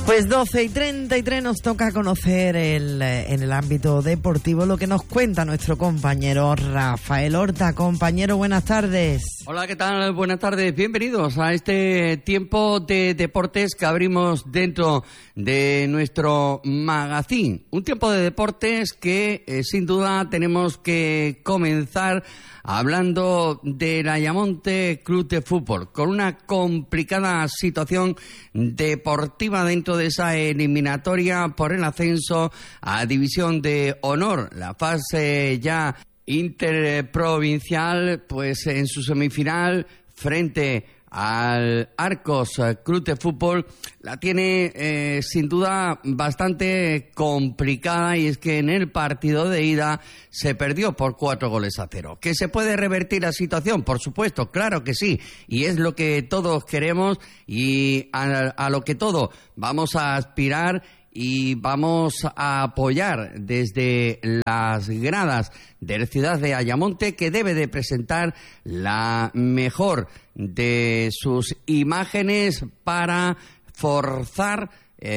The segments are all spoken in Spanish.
Pues 12:33 nos toca conocer en el ámbito deportivo lo que nos cuenta nuestro compañero Rafael Horta. Compañero, buenas tardes. Hola, ¿qué tal? Buenas tardes. Bienvenidos a este tiempo de deportes que abrimos dentro de nuestro magazín. Un tiempo de deportes que sin duda tenemos que comenzar hablando del Ayamonte Club de Fútbol, con una complicada situación deportiva dentro de esa eliminatoria por el ascenso a División de Honor. La fase ya interprovincial, pues en su semifinal frente al Arcos Club de Fútbol la tiene sin duda bastante complicada, y es que en el partido de ida se perdió por 4-0. ¿Que se puede revertir la situación? Por supuesto, claro que sí, y es lo que todos queremos y a lo que todos vamos a aspirar y vamos a apoyar desde las gradas de la ciudad de Ayamonte, que debe de presentar la mejor de sus imágenes para forzar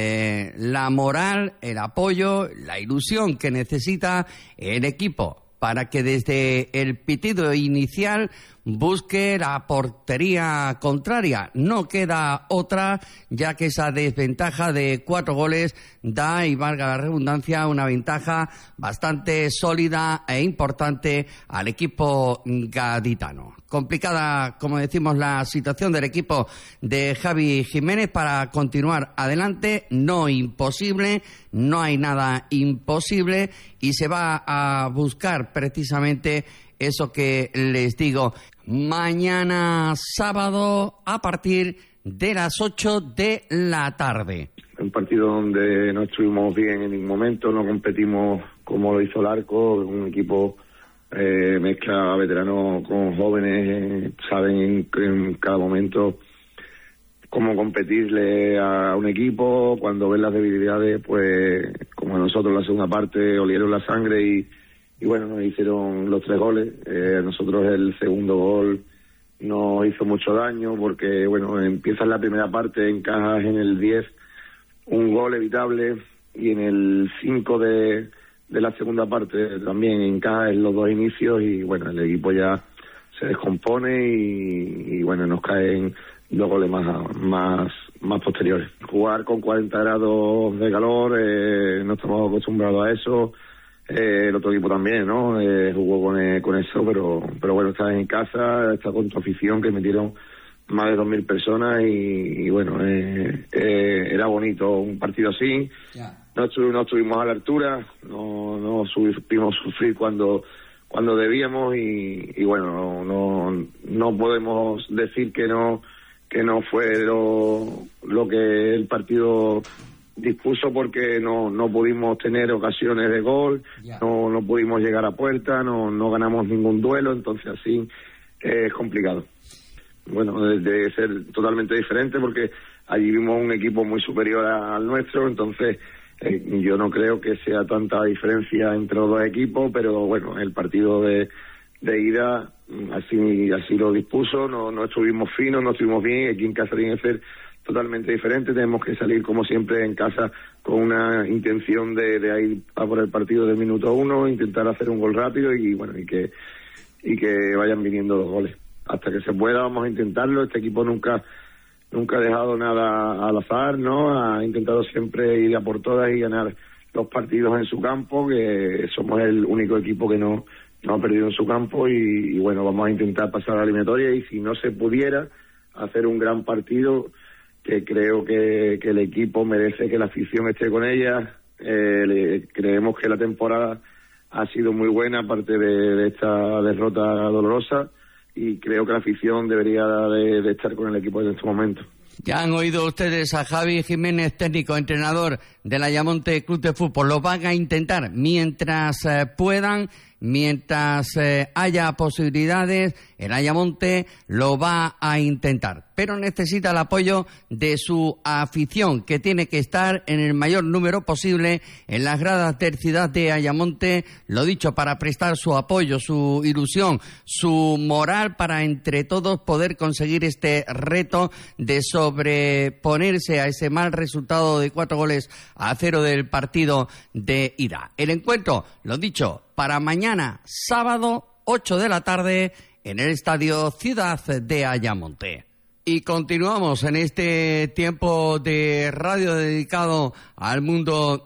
la moral, el apoyo, la ilusión que necesita el equipo para que desde el pitido inicial busque la portería contraria. No queda otra, ya que esa desventaja de 4 goles da, y valga la redundancia, una ventaja bastante sólida e importante al equipo gaditano. Complicada, como decimos, la situación del equipo de Javi Jiménez para continuar adelante. No imposible, no hay nada imposible, y se va a buscar precisamente eso que les digo. Mañana sábado a partir de las 8 de la tarde. Un partido donde no estuvimos bien en ningún momento, no competimos como lo hizo el Arco, un equipo mezcla veteranos con jóvenes, saben en cada momento cómo competirle a un equipo. Cuando ven las debilidades, pues como nosotros la segunda parte olieron la sangre y bueno, nos hicieron los 3 goles. Nosotros el segundo gol nos hizo mucho daño porque, bueno, empieza en la primera parte, encajas en el 10 un gol evitable, y en el 5 de la segunda parte también encajas en los 2 inicios, y bueno, el equipo ya se descompone y bueno, nos caen 2 goles más posteriores. Jugar con 40 grados de calor, no estamos acostumbrados a eso. El otro equipo también, ¿no? Jugó con eso, pero bueno, estás en casa, estás con tu afición, que metieron más de 2.000 personas y bueno, era bonito un partido así. Yeah. No estuvimos a la altura, no supimos sufrir cuando debíamos y bueno, no podemos decir que no fue lo que el partido dispuso, porque no pudimos tener ocasiones de gol, yeah. no pudimos llegar a puerta, no ganamos ningún duelo, entonces así es complicado. Bueno, de ser totalmente diferente, porque allí vimos un equipo muy superior al nuestro, entonces yo no creo que sea tanta diferencia entre los dos equipos, pero bueno, el partido de ida así lo dispuso, no estuvimos finos, no estuvimos bien. Aquí en casa tiene que ser totalmente diferente, tenemos que salir como siempre en casa con una intención de ir a por el partido del minuto 1, intentar hacer un gol rápido y bueno, y que vayan viniendo los goles. Hasta que se pueda vamos a intentarlo. Este equipo nunca ha dejado nada al azar, ¿no? Ha intentado siempre ir a por todas y ganar los partidos en su campo, que somos el único equipo que no ha perdido en su campo y bueno, vamos a intentar pasar a la eliminatoria, y si no se pudiera hacer un gran partido, que creo que el equipo merece que la afición esté con ella. Creemos que la temporada ha sido muy buena, aparte de esta derrota dolorosa, y creo que la afición debería de estar con el equipo en este momento. Ya han oído ustedes a Javi Jiménez, técnico, entrenador del Ayamonte Club de Fútbol. Lo van a intentar mientras puedan, mientras haya posibilidades, el Ayamonte lo va a intentar, pero necesita el apoyo de su afición, que tiene que estar en el mayor número posible en las gradas de Ciudad de Ayamonte, lo dicho, para prestar su apoyo, su ilusión, su moral, para entre todos poder conseguir este reto de sobreponerse a ese mal resultado de 4-0 del partido de ida. El encuentro, lo dicho, para mañana sábado 8 de la tarde en el Estadio Ciudad de Ayamonte. Y continuamos en este tiempo de radio dedicado al mundo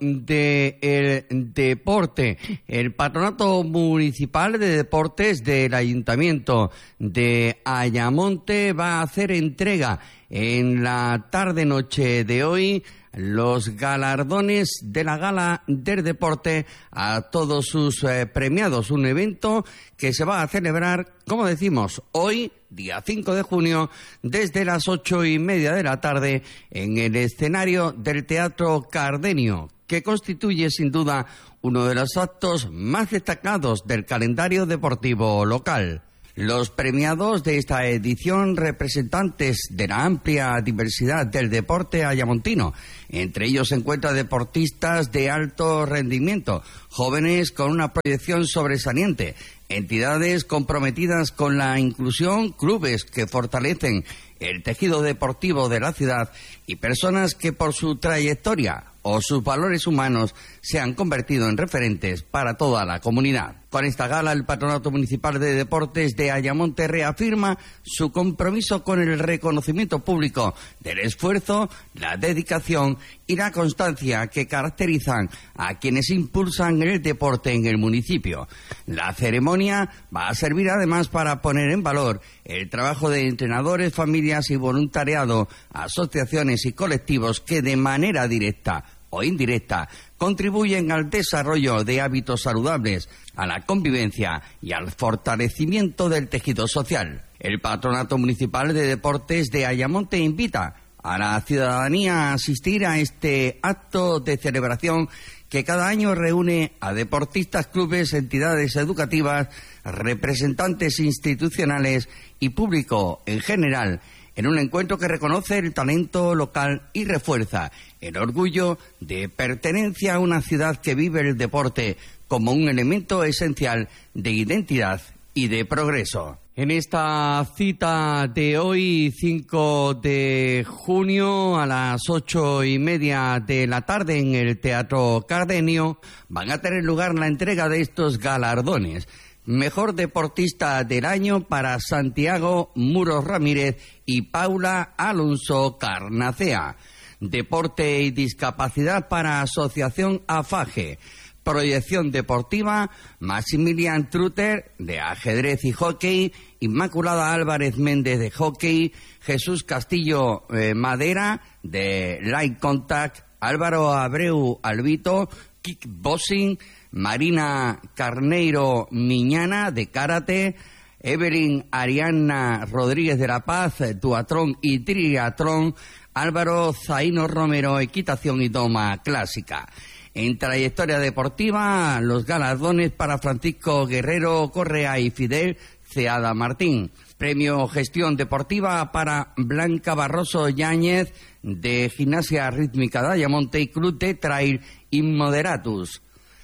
del deporte. El Patronato Municipal de Deportes del Ayuntamiento de Ayamonte va a hacer entrega en la tarde-noche de hoy los galardones de la Gala del Deporte a todos sus premiados. Un evento que se va a celebrar, como decimos, hoy, día 5 de junio, desde las 8:30 de la tarde en el escenario del Teatro Cardenio, que constituye sin duda uno de los actos más destacados del calendario deportivo local. Los premiados de esta edición, representantes de la amplia diversidad del deporte ayamontino. Entre ellos se encuentran deportistas de alto rendimiento, jóvenes con una proyección sobresaliente, entidades comprometidas con la inclusión, clubes que fortalecen el tejido deportivo de la ciudad y personas que por su trayectoria o sus valores humanos se han convertido en referentes para toda la comunidad. Con esta gala, el Patronato Municipal de Deportes de Ayamonte reafirma su compromiso con el reconocimiento público del esfuerzo, la dedicación y la constancia que caracterizan a quienes impulsan el deporte en el municipio. La ceremonia va a servir además para poner en valor el trabajo de entrenadores, familias y voluntariado, asociaciones y colectivos que de manera directa o indirecta contribuyen al desarrollo de hábitos saludables, a la convivencia y al fortalecimiento del tejido social. El Patronato Municipal de Deportes de Ayamonte invita a la ciudadanía a asistir a este acto de celebración que cada año reúne a deportistas, clubes, entidades educativas, representantes institucionales y público en general, en un encuentro que reconoce el talento local y refuerza el orgullo de pertenencia a una ciudad que vive el deporte como un elemento esencial de identidad y de progreso. En esta cita de hoy, 5 de junio, a las 8:30 de la tarde en el Teatro Cardenio, van a tener lugar la entrega de estos galardones. Mejor deportista del año para Santiago Muros Ramírez y Paula Alonso Carnacea. Deporte y discapacidad para Asociación AFAGE. Proyección deportiva, Maximilian Truter, de ajedrez y hockey, Inmaculada Álvarez Méndez, de hockey, Jesús Castillo Madera, de light contact, Álvaro Abreu Albito, kickboxing, Marina Carneiro Miñana, de karate, Evelyn Ariana Rodríguez de la Paz, duatlón y triatlón, Álvaro Zaino Romero, equitación y doma clásica. En trayectoria deportiva, los galardones para Francisco Guerrero Correa y Fidel Ceada Martín. Premio Gestión Deportiva para Blanca Barroso Yáñez, de Gimnasia Rítmica de Ayamonte y Club de Trail Inmoderatus.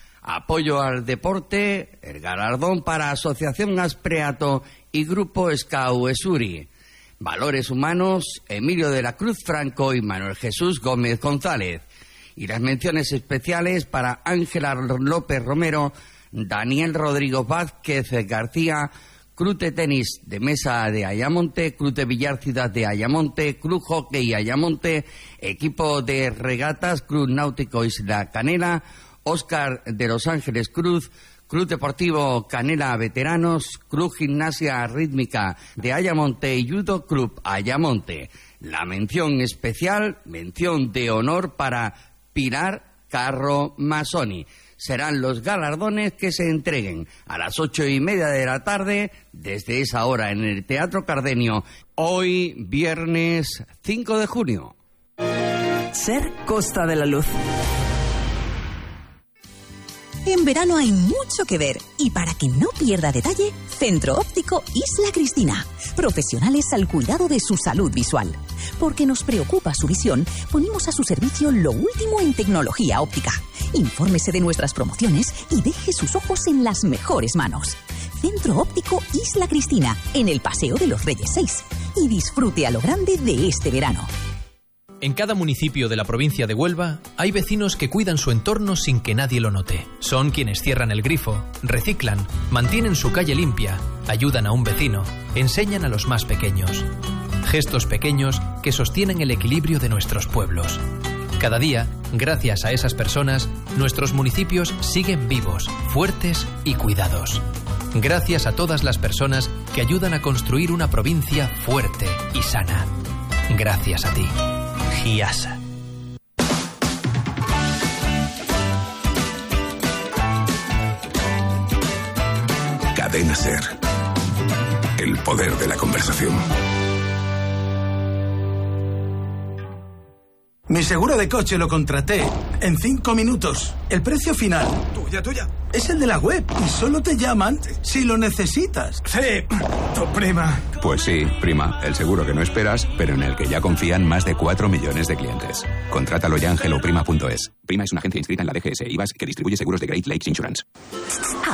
Apoyo al deporte, el galardón para Asociación Aspreato y Grupo Escau Esuri. Valores humanos, Emilio de la Cruz Franco y Manuel Jesús Gómez González. Y las menciones especiales para Ángela López Romero, Daniel Rodrigo Vázquez García, Club de Tenis de Mesa de Ayamonte, Club de Billar Ciudad de Ayamonte, Club Hockey Ayamonte, Equipo de Regatas, Club Náutico Isla Canela, Óscar de Los Ángeles Cruz, Club Deportivo Canela Veteranos, Club Gimnasia Rítmica de Ayamonte y Judo Club Ayamonte. La mención especial, mención de honor para Pilar Carro Masoni. Serán los galardones que se entreguen a las 8:30 de la tarde, desde esa hora en el Teatro Cardenio, hoy viernes 5 de junio. Ser Costa de la Luz. En verano hay mucho que ver y para que no pierda detalle, Centro Óptico Isla Cristina. Profesionales al cuidado de su salud visual. Porque nos preocupa su visión, ponemos a su servicio lo último en tecnología óptica. Infórmese de nuestras promociones y deje sus ojos en las mejores manos. Centro Óptico Isla Cristina, en el Paseo de los Reyes 6. Y disfrute a lo grande de este verano. En cada municipio de la provincia de Huelva hay vecinos que cuidan su entorno sin que nadie lo note. Son quienes cierran el grifo, reciclan, mantienen su calle limpia, ayudan a un vecino, enseñan a los más pequeños. Gestos pequeños que sostienen el equilibrio de nuestros pueblos. Cada día, gracias a esas personas, nuestros municipios siguen vivos, fuertes y cuidados. Gracias a todas las personas que ayudan a construir una provincia fuerte y sana. Gracias a ti. GIASA. Cadena SER. El poder de la conversación. Mi seguro de coche lo contraté en 5 minutos. El precio final. Tuya. Es el de la web y solo te llaman si lo necesitas. Sí, tu prima. Pues sí, prima. El seguro que no esperas, pero en el que ya confían más de 4 millones de clientes. Contrátalo ya en helloprima.es. Prima es una agencia inscrita en la DGS IVAS que distribuye seguros de Great Lakes Insurance.